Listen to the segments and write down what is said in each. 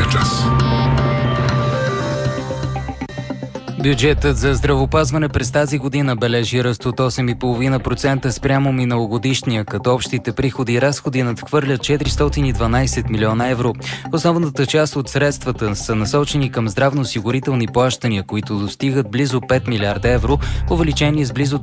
час. Бюджетът за здравеопазване през тази година бележи ръст от 8,5% спрямо миналогодишния, като общите приходи и разходи надхвърлят 412 милиона евро. Основната част от средствата са насочени към здравноосигурителни плащания, които достигат близо 5 милиарда евро, увеличение с близо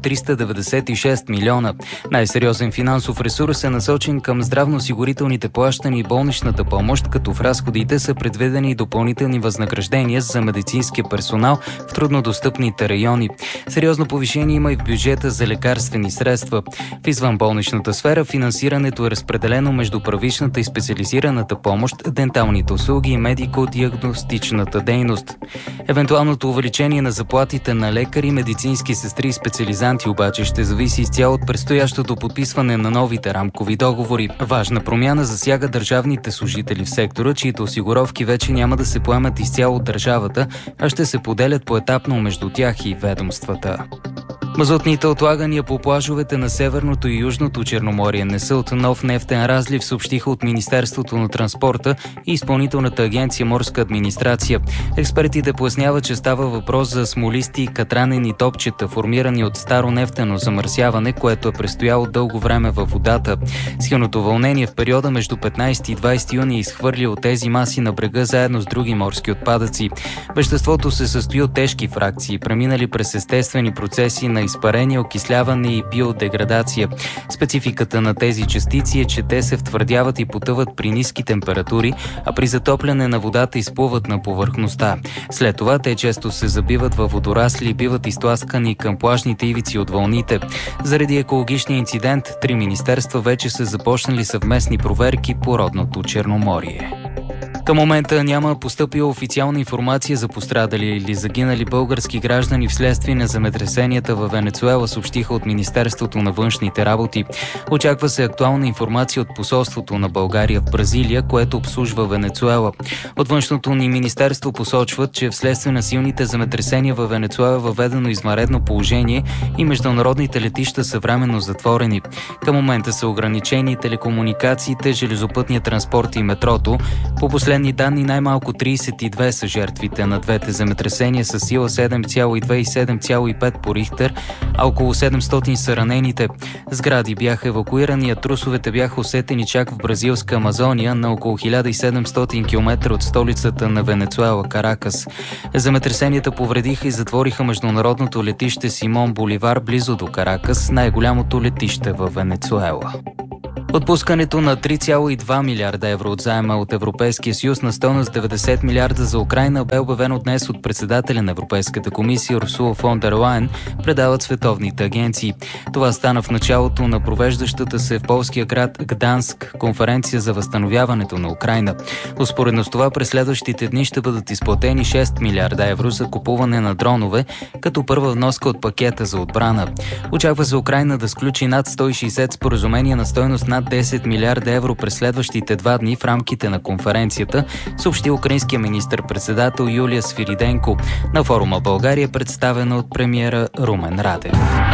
396 милиона. Най-сериозен финансов ресурс е насочен към здравноосигурителните плащания и болничната помощ, като в разходите са предвидени допълнителни възнаграждения за медицинския персонал в труднодостъпните райони. Сериозно повишение има и в бюджета за лекарствени средства. В извънболничната сфера финансирането е разпределено между първичната и специализираната помощ, денталните услуги и медико-диагностичната дейност. Евентуалното увеличение на заплатите на лекари, медицински сестри и специализанти обаче ще зависи изцяло от предстоящото подписване на новите рамкови договори. Важна промяна засяга държавните служители в сектора, чието осигуровки вече няма да се поемат изцяло от държавата, а ще се поделят поетапно между тях и ведомствата. Мазутните отлагания по плажовете на Северното и Южното Черноморие не са от нов нефтен разлив, съобщиха от Министерството на транспорта и Изпълнителната агенция Морска администрация. Експертите поясняват, че става въпрос за смолисти катранени топчета, формирани от старо нефтено замърсяване, което е престояло дълго време във водата. Силното вълнение в периода между 15 и 20 юни изхвърли от тези маси на брега заедно с други морски отпадъци. Веществото се състои от тежки фракции, преминали през естествени процеси на изпарение, окисляване и биодеградация. Спецификата на тези частици е, че те се втвърдяват и потъват при ниски температури, а при затопляне на водата изплуват на повърхността. След това те често се забиват във водорасли и биват изтласкани към плажните ивици от вълните. Заради екологичния инцидент, 3 министерства вече са започнали съвместни проверки по родното Черноморие. Към момента няма постъпила официална информация за пострадали или загинали български граждани вследствие на земетресенията във Венецуела, съобщиха от Министерството на външните работи. Очаква се актуална информация от посолството на България в Бразилия, което обслужва Венецуела. От външното ни министерство посочват, че вследствие на силните земетресения във Венецуела е въведено извънредно положение и международните летища са временно затворени. Към момента са ограничени телекомуникациите, железопътния транспорт и метрото. По последни данни най-малко 32 са жертвите на двете земетресения с сила 7,2 и 7,5 по Рихтер, а около 700 са ранените. Сгради бяха евакуирани, а трусовете бяха усетени чак в бразилска Амазония на около 1700 км от столицата на Венецуела – Каракас. Земетресенията повредиха и затвориха международното летище Симон Боливар близо до Каракас, най-голямото летище във Венецуела. Отпускането на 3,2 милиарда евро от заема от Европейския съюз на стойност 90 милиарда за Украйна бе обявено днес от председателя на Европейската комисия Урсула фон дер Лайен, предават световните агенции. Това стана в началото на провеждащата се в полския град Гданск конференция за възстановяването на Украйна. Успоредно с това през следващите дни ще бъдат изплатени 6 милиарда евро за купуване на дронове, като първа вноска от пакета за отбрана. Очаква се Украйна да сключи над 160 споразумения на стойност над 10 милиарда евро през следващите 2 дни в рамките на конференцията, съобщи украинския министър-председател Юлия Свириденко. На форума България представена от премиера Румен Радев.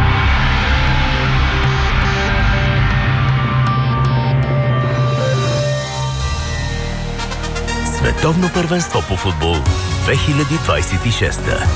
Световно първенство по футбол 2026.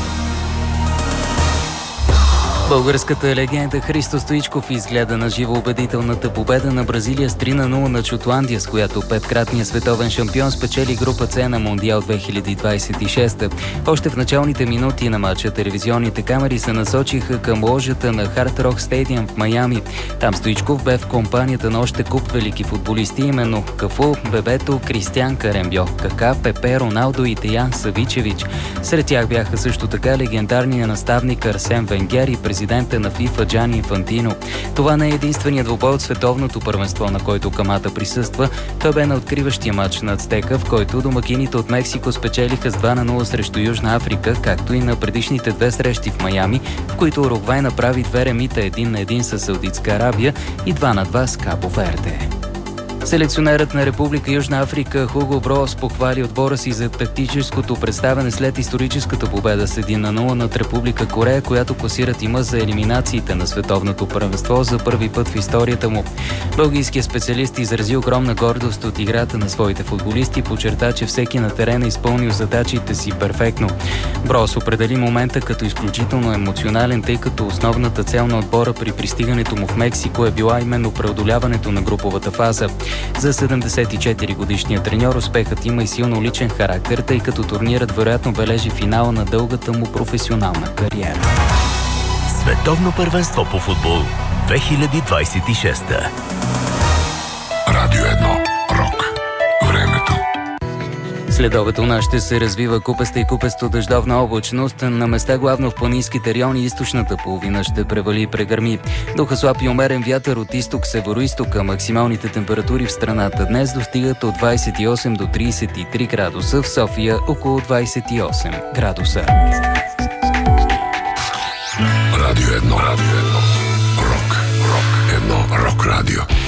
Българската легенда Христо Стоичков изгледа на живо убедителната победа на Бразилия с 3-0 над Шотландия, с която петкратният световен шампион спечели група С на Мондиал 2026. Още в началните минути на матча телевизионните камери се насочиха към ложата на Hard Rock Stadium в Майами. Там Стоичков бе в компанията на още куп велики футболисти, именно Кафу, Бебето, Кристиан Карембьо, Кака, Пепе, Роналдо и Деян Савичевич. Сред тях бяха също така легендарният наставник Арсен Венгер и президента на ФИФА Джани Инфантино. Това не е единственият двубой от световното първенство, на който Камата присъства. Той бе на откриващия матч на Ацтека, в който домакините от Мексико спечелиха с 2-0 срещу Южна Африка, както и на предишните 2 срещи в Майами, в които Уругвай направи 2 ремита 1-1 с Саудитска Арабия и 2-2 с Кабо Верде. Селекционерът на Република Южна Африка Хуго Броос похвали отбора си за тактическото представяне след историческата победа с 1-0 над Република Корея, която класира тима за елиминациите на световното първенство за първи път в историята му. Белгийският специалист изрази огромна гордост от играта на своите футболисти и подчерта, че всеки на терена е изпълнил задачите си перфектно. Броос определи момента като изключително емоционален, тъй като основната цел на отбора при пристигането му в Мексико е била именно преодоляването на груповата фаза. За 74-годишния треньор успехът има и силно личен характер, тъй като турнирът вероятно бележи финала на дългата му професионална кариера. Световно първенство по футбол 2026. Радио 1. Рок. Времето. Следобед у нас ще се развива купеста и купесто дъждовна облачност. На места главно в планинските райони източната половина ще превали и прегърми. Духа слаб и умерен вятър от изток-североизтока. Максималните температури в страната днес достигат от 28 до 33 градуса. В София около 28 градуса. Радио 1. Радио 1. Рок. Рок. 1. Рок радио.